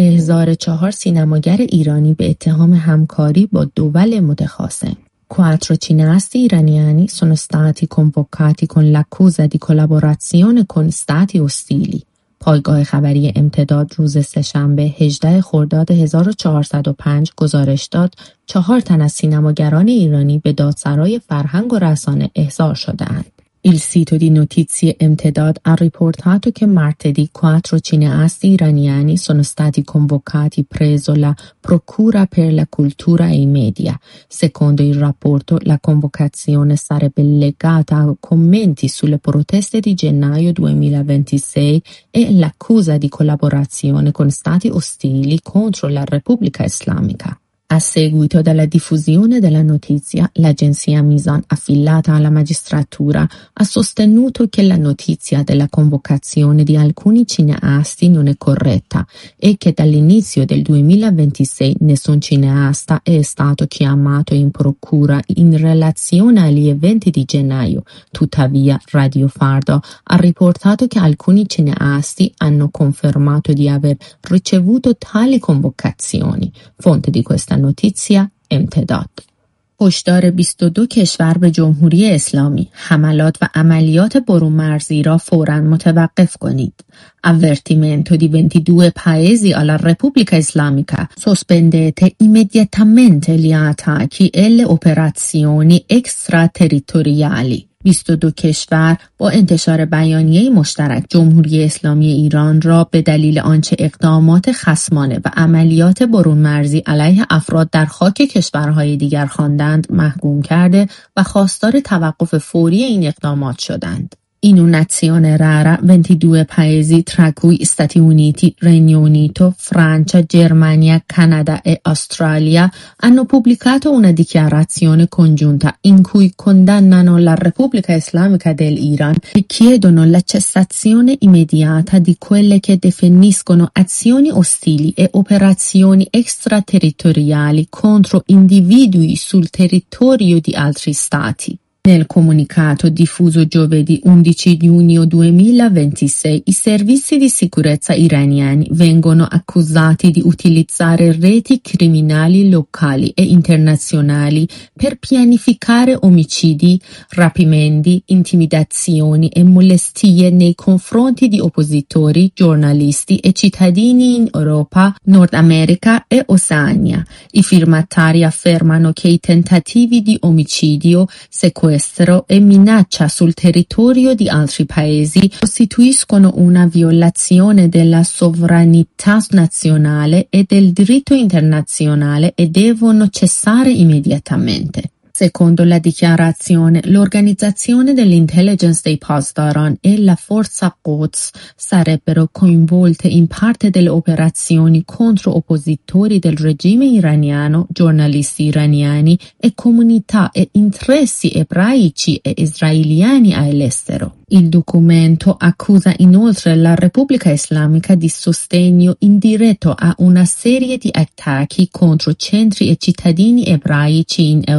1004 سینماگر ایرانی به اتهام همکاری با دول متخاصم. 4 cineasti iraniani sono stati convocati con l'accusa di collaborazione con stati ostili. پایگاه خبری امتداد روز سه‌شنبه 18 خرداد 1405 گزارش داد 4 تن از سینماگران ایرانی به دادسرای فرهنگ و رسانه احضار شده‌اند. Il sito di notizie Emtedad ha riportato che martedì 4 cineasti iraniani sono stati convocati presso la Procura per la Cultura e i Media. Secondo il rapporto, la convocazione sarebbe legata a commenti sulle proteste di gennaio 2026 e l'accusa di collaborazione con stati ostili contro la Repubblica Islamica. A seguito della diffusione della notizia, l'agenzia Mizan, affiliata alla magistratura, ha sostenuto che la notizia della convocazione di alcuni cineasti non è corretta e che dall'inizio del 2026 nessun cineasta è stato chiamato in procura in relazione agli eventi di gennaio. Tuttavia, Radio Fardo ha riportato che alcuni cineasti hanno confermato di aver ricevuto tali convocazioni. Fonte di questa notizia امتداد. هشدار 22 کشور به جمهوری اسلامی: حملات و عملیات برون‌مرزی را فوراً متوقف کنید. Avvertimento di 22 paesi alla Repubblica Islamica: sospendete immediatamente gli attacchi e le operazioni extraterritoriali. 22 کشور با انتشار بیانیه مشترک جمهوری اسلامی ایران را به دلیل آنچه اقدامات خصمانه و عملیات برون‌مرزی علیه افراد در خاک کشورهای دیگر خواندند محکوم کرده و خواستار توقف فوری این اقدامات شدند. In un'azione rara, 22 paesi, tra cui Stati Uniti, Regno Unito, Francia, Germania, Canada e Australia, hanno pubblicato una dichiarazione congiunta in cui condannano la Repubblica Islamica dell'Iran e chiedono la cessazione immediata di quelle che definiscono azioni ostili e operazioni extraterritoriali contro individui sul territorio di altri stati. Nel comunicato diffuso giovedì 11 giugno 2026, i servizi di sicurezza iraniani vengono accusati di utilizzare reti criminali locali e internazionali per pianificare omicidi, rapimenti, intimidazioni e molestie nei confronti di oppositori, giornalisti e cittadini in Europa, Nord America e Oceania. I firmatari affermano che i tentativi di omicidio, sequestro e minaccia sul territorio di altri paesi costituiscono una violazione della sovranità nazionale e del diritto internazionale e devono cessare immediatamente. Secondo la dichiarazione, l'organizzazione dell'intelligence dei Pasdaran e la forza Quds sarebbero coinvolte in parte delle operazioni contro oppositori del regime iraniano, giornalisti iraniani e comunità e interessi ebraici e israeliani all'estero. Il documento accusa inoltre la Repubblica Islamica di sostegno indiretto a una serie di attacchi contro centri e cittadini ebraici in Europa,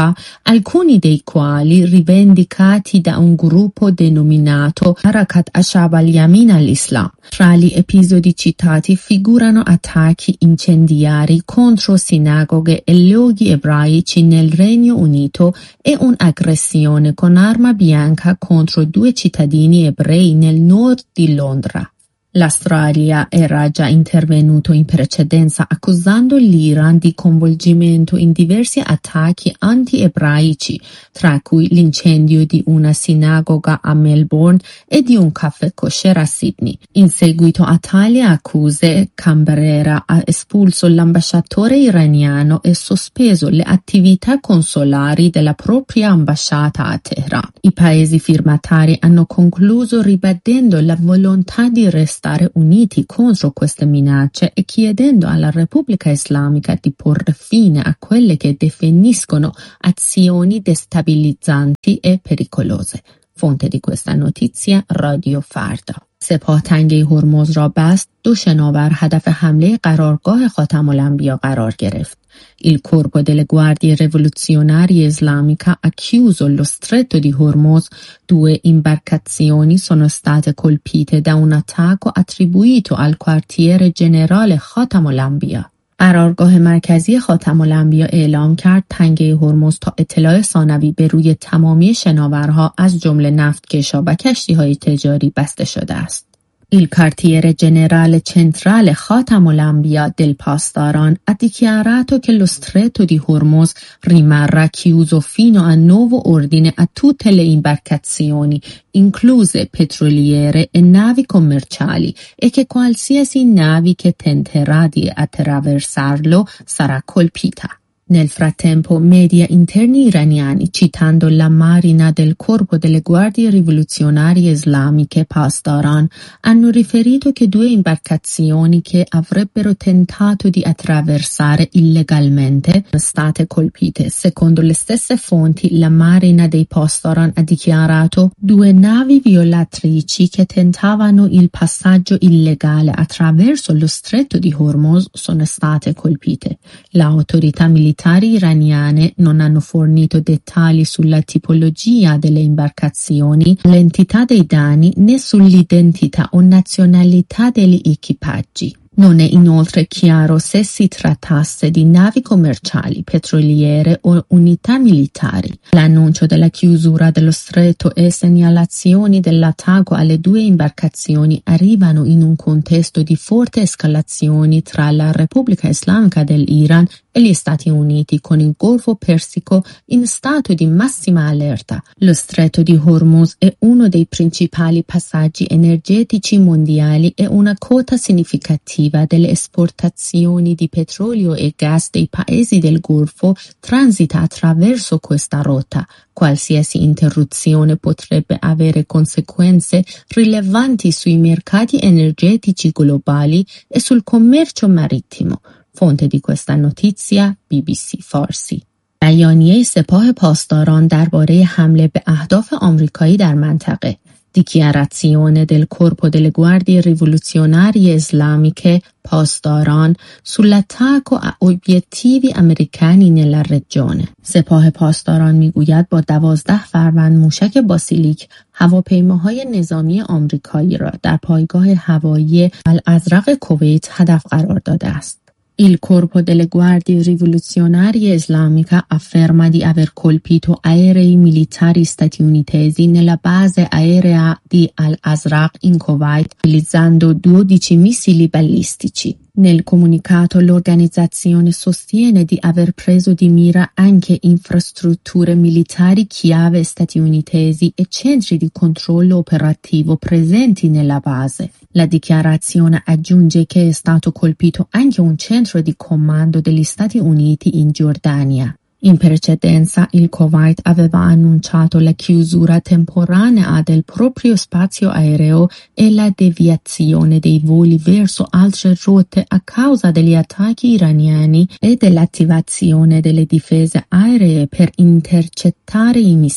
Hezbollah, alcuni dei quali rivendicati da un gruppo denominato Harakat Ashab al-Yamin al-Islam. Tra gli episodi citati figurano attacchi incendiari contro sinagoghe e luoghi ebraici nel Regno Unito e un'aggressione con arma bianca contro 2 cittadini ebrei nel nord di Londra. L'Australia era già intervenuto in precedenza accusando l'Iran di coinvolgimento in diversi attacchi anti-ebraici, tra cui l'incendio di una sinagoga a Melbourne e di un caffè kosher a Sydney. In seguito a tali accuse, Canberra ha espulso l'ambasciatore iraniano e sospeso le attività consolari della propria ambasciata a Teheran. I paesi firmatari hanno concluso ribadendo la volontà di restare uniti contro queste minacce e chiedendo alla Repubblica Islamica di porre fine a quelle che definiscono azioni destabilizzanti e pericolose. Fonte di questa notizia رادیو فردا. سپاه تنگه هرمز را بست، 2 شناور هدف حمله قرارگاه خاتم الانبیا قرار گرفت. Il corpo delle guardie rivoluzionarie islamica ha chiuso lo stretto di Hormuz. 2 imbarcazioni sono state colpite da un attacco attribuito al quartiere generale خاتم الانبیا. قرارگاه مرکزی خاتم الانبیا اعلام کرد تنگه هرمز تا اطلاع ثانوی به روی تمامی شناورها از جمله نفتکشا و کشتی‌های تجاری بسته شده است. Il quartiere generale centrale Khatam al-Anbiya del Pastaran ha dichiarato che lo stretto di Hormuz rimarrà chiuso fino a nuovo ordine a tutte le imbarcazioni, incluse petroliere e navi commerciali, e che qualsiasi nave che tenterà di attraversarlo sarà colpita. Nel frattempo, media interni iraniani, citando la Marina del Corpo delle Guardie Rivoluzionarie Islamiche Pastaran, hanno riferito che 2 imbarcazioni che avrebbero tentato di attraversare illegalmente sono state colpite. Secondo le stesse fonti, la Marina dei Pastaran ha dichiarato 2 navi violatrici che tentavano il passaggio illegale attraverso lo stretto di Hormuz sono state colpite. L'autorità militare iraniane non hanno fornito dettagli sulla tipologia delle imbarcazioni, l'entità dei danni né sull'identità o nazionalità degli equipaggi. Non è inoltre chiaro se si trattasse di navi commerciali, petroliere o unità militari. L'annuncio della chiusura dello stretto e segnalazioni dell'attacco alle 2 imbarcazioni arrivano in un contesto di forti escalazioni tra la Repubblica Islamica dell'Iran e gli Stati Uniti, con il Golfo Persico in stato di massima allerta. Lo stretto di Hormuz è uno dei principali passaggi energetici mondiali e una quota significativa delle esportazioni di petrolio e gas dei paesi del Golfo transita attraverso questa rotta. Qualsiasi interruzione potrebbe avere conseguenze rilevanti sui mercati energetici globali e sul commercio marittimo. fonte di questa notizia BBC فارسی. بیانیه سپاه پاسداران درباره حمله به اهداف آمریکایی در منطقه. Dichiarazione del Corpo delle Guardie Rivoluzionarie Islamiche Pasdaran sull'attacco a obiettivi americani nella regione. سپاه پاسداران میگوید با 12 فروند موشک باسیلیک هواپیماهای نظامی آمریکایی را در پایگاه هوایی الازرق کویت هدف قرار داده است. Il Corpo delle Guardie Rivoluzionarie Islamiche afferma di aver colpito aerei militari statunitensi nella base aerea di Al-Azraq in Kuwait utilizzando 12 missili balistici. Nel comunicato l'organizzazione sostiene di aver preso di mira anche infrastrutture militari chiave statunitensi e centri di controllo operativo presenti nella base. La dichiarazione aggiunge che è stato colpito anche un centro di comando degli Stati Uniti in Giordania. In precedenza il Kuwait aveva annunciato la chiusura temporanea del proprio spazio aereo e la deviazione dei voli verso altre rotte a causa degli attacchi iraniani e dell'attivazione delle difese aeree per intercettare i missili.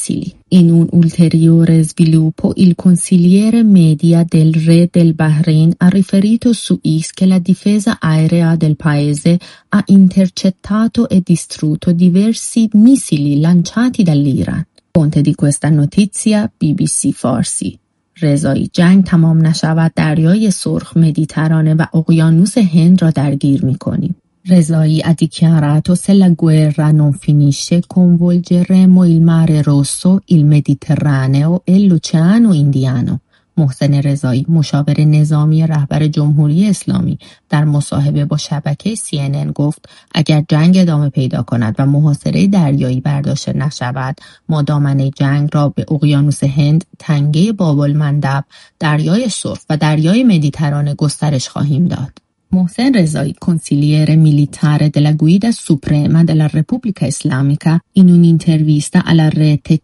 In un ulteriore sviluppo, il consigliere media del re del Bahrain ha riferito su X che la difesa aerea del paese ha intercettato e distrutto diversi missili lanciati dall'Iran. Fonte di questa notizia BBC Farsi. رضایی جنگ تمام نشود دریای سرخ مدیترانه و اقیانوس هند را درگیر می‌کنیم. رضایی ha dichiarato se la guerra non finisce coinvolgeremo il mare rosso, il Mediterraneo e l'Oceano Indiano. محسن رضایی مشاور نظامی رهبر جمهوری اسلامی در مصاحبه با شبکه CNN گفت اگر جنگ ادامه پیدا کند و محاصره دریایی برداشته نشود ما دامنه جنگ را به اقیانوس هند، تنگه باب‌المندب، دریای سرخ و دریای مدیترانه گسترش خواهیم داد. Mohsen Rezai, consigliere militare della Guida Suprema della Repubblica Islamica, in un'intervista alla rete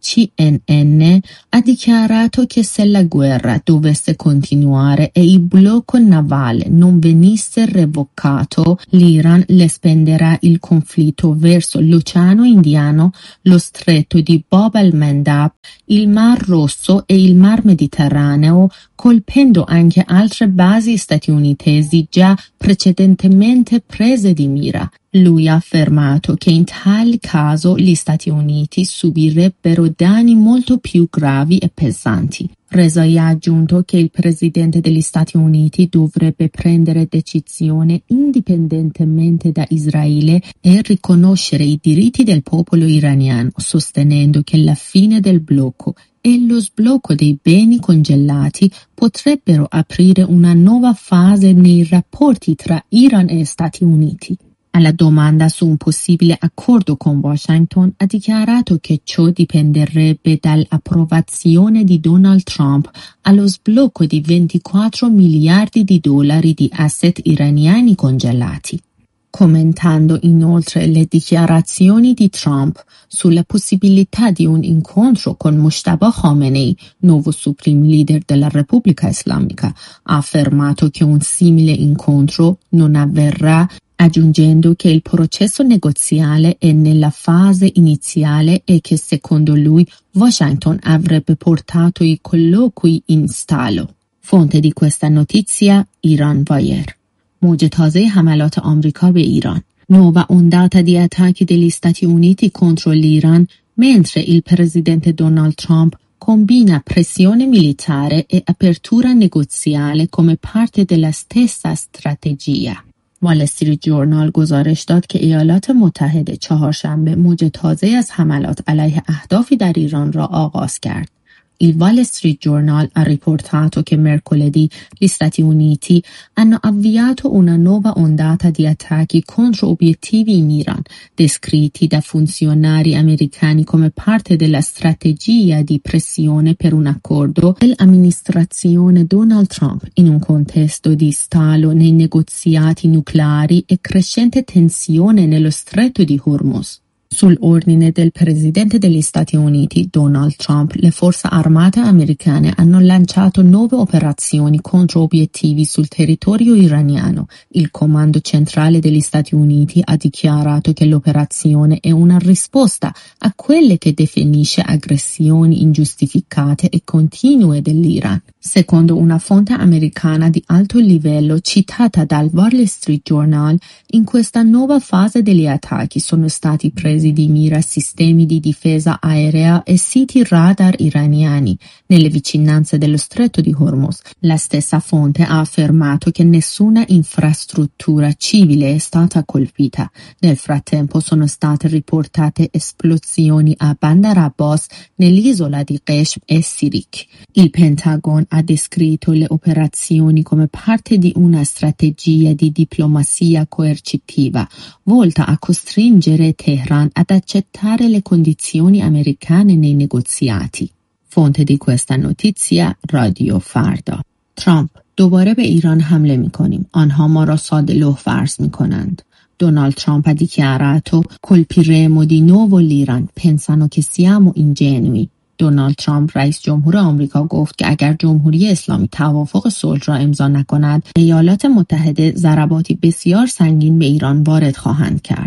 CNN, ha dichiarato che se la guerra dovesse continuare e il blocco navale non venisse revocato, l'Iran espanderà il conflitto verso l'Oceano Indiano, lo stretto di Bab al-Mandab, il Mar Rosso e il Mar Mediterraneo, colpendo anche altre basi statunitensi già precedentemente prese di mira. Lui ha affermato che in tal caso gli Stati Uniti subirebbero danni molto più gravi e pesanti. Rezai ha aggiunto che il presidente degli Stati Uniti dovrebbe prendere decisione indipendentemente da Israele e riconoscere i diritti del popolo iraniano, sostenendo che la fine del blocco e lo sblocco dei beni congelati potrebbero aprire una nuova fase nei rapporti tra Iran e Stati Uniti. Alla domanda su un possibile accordo con Washington ha dichiarato che ciò dipenderebbe dall'approvazione di Donald Trump allo sblocco di 24 miliardi di dollari di asset iraniani congelati. Commentando inoltre le dichiarazioni di Trump sulla possibilità di un incontro con Mojtaba Khamenei, nuovo Supreme Leader della Repubblica Islamica, ha affermato che un simile incontro non avverrà, aggiungendo che il processo negoziale è nella fase iniziale e che secondo lui Washington avrebbe portato i colloqui in stallo. Fonte di questa notizia Iran Wire. موج تازه حملات آمریکا به ایران. Nuova ondata di attacchi degli Stati Uniti contro l'Iran mentre il presidente Donald Trump combina pressione militare e apertura negoziale come parte della stessa strategia. Wall Street Journal گزارش داد که ایالات متحده چهارشنبه موج تازه از حملات علیه اهدافی در ایران را آغاز کرد. Il Wall Street Journal ha riportato che mercoledì gli Stati Uniti hanno avviato una nuova ondata di attacchi contro obiettivi in Iran, descritti da funzionari americani come parte della strategia di pressione per un accordo dell'amministrazione Donald Trump in un contesto di stallo nei negoziati nucleari e crescente tensione nello stretto di Hormuz. Sull'ordine del presidente degli Stati Uniti, Donald Trump, le forze armate americane hanno lanciato nuove operazioni contro obiettivi sul territorio iraniano. Il comando centrale degli Stati Uniti ha dichiarato che l'operazione è una risposta a quelle che definisce aggressioni ingiustificate e continue dell'Iran. Secondo una fonte americana di alto livello citata dal Wall Street Journal, in questa nuova fase degli attacchi sono stati presi di mira sistemi di difesa aerea e siti radar iraniani nelle vicinanze dello stretto di Hormuz. La stessa fonte ha affermato che nessuna infrastruttura civile è stata colpita. Nel frattempo sono state riportate esplosioni a Bandar Abbas nell'isola di Qeshm e Sirik. Il Pentagon ha descritto le operazioni come parte di una strategia di diplomazia coercitiva volta a costringere Teheran ad accettare le condizioni americane nei negoziati. Fonte di questa notizia رادیو فردا. ترامپ دوباره به ایران حمله می‌کنیم. آنها ما را ساده فرض می‌کنند. Donald Trump ha dichiarato colpiremo di nuovo l'Iran, pensano che siamo ingenui. دونالد ترامپ رئیس جمهور آمریکا گفت که اگر جمهوری اسلامی توافق صلح را امضا نکند، ایالات متحده ضرباتی بسیار سنگین به ایران وارد خواهند کرد.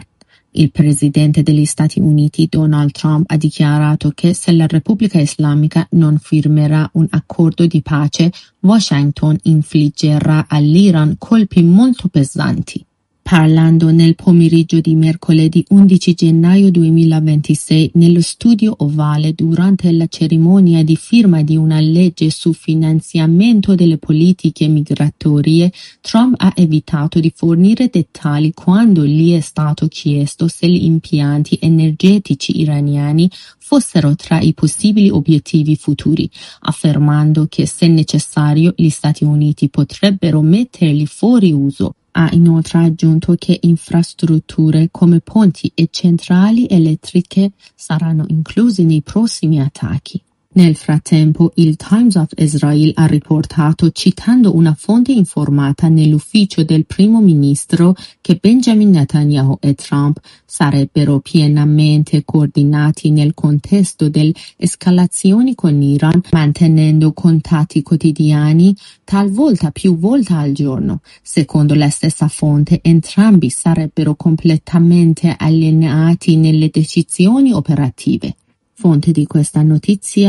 Il presidente degli Stati Uniti Donald Trump ha dichiarato che se la Repubblica Islamica non firmerà un accordo di pace, Washington infliggerà all'Iran colpi molto pesanti. Parlando nel pomeriggio di mercoledì 11 gennaio 2026 nello studio ovale durante la cerimonia di firma di una legge su finanziamento delle politiche migratorie, Trump ha evitato di fornire dettagli quando gli è stato chiesto se gli impianti energetici iraniani fossero tra i possibili obiettivi futuri, affermando che se necessario gli Stati Uniti potrebbero metterli fuori uso. Ha inoltre aggiunto che infrastrutture come ponti e centrali elettriche saranno incluse nei prossimi attacchi. Nel frattempo, il Times of Israel ha riportato, citando una fonte informata nell'ufficio del primo ministro, che Benjamin Netanyahu e Trump sarebbero pienamente coordinati nel contesto delle escalazioni con Iran, mantenendo contatti quotidiani, talvolta più volte al giorno. Secondo la stessa fonte, entrambi sarebbero completamente allineati nelle decisioni operative. Fonte di questa notizia